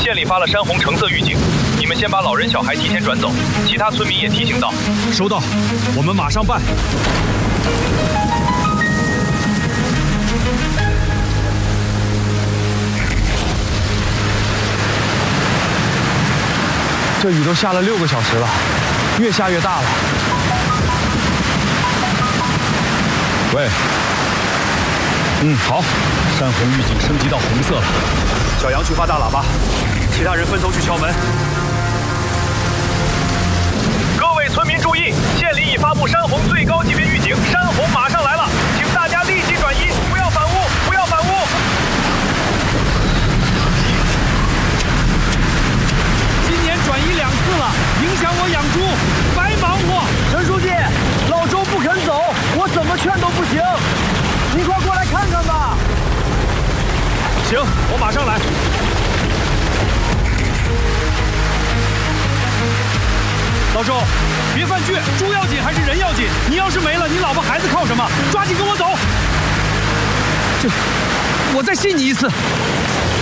县里发了山洪橙色预警，你们先把老人小孩提前转走，其他村民也提醒到。 收到，我们马上办。这雨都下了6个小时了，越下越大了。喂，好，山洪预警升级到红色了。小杨去发大喇叭，其他人分头去敲门。 各位村民注意，县里已发布山洪最高级别预警，山洪马上来了，请大家立即转移，不要反屋，不要反屋。 今年转移2次了，影响我养猪，白忙活。 陈书记，老周不肯走，我怎么劝都不行，你快过来看看吧。 行，我马上来。老周，别犯倔，猪要紧还是人要紧？你要是没了，你老婆孩子靠什么？抓紧跟我走。我再信你一次。